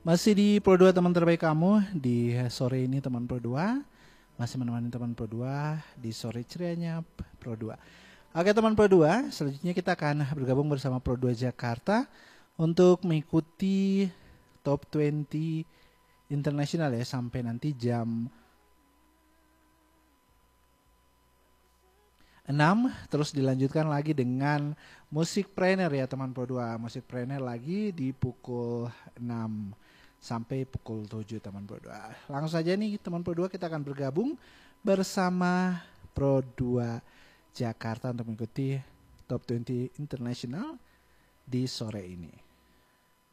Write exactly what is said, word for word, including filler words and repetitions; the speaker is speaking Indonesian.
Masih di Pro dua teman terbaik kamu di sore ini teman Pro dua. Masih menemani teman Pro dua di sore cerianya Pro dua. Oke teman Pro dua, selanjutnya kita akan bergabung bersama Pro dua Jakarta untuk mengikuti Top dua puluh Internasional ya sampai nanti jam enam, terus dilanjutkan lagi dengan Musikpreneur ya teman Pro dua. Musikpreneur lagi di pukul enam sampai pukul tujuh teman Pro dua. Langsung saja nih teman Pro dua, kita akan bergabung bersama Pro dua Jakarta untuk mengikuti Top dua puluh Internasional di sore ini.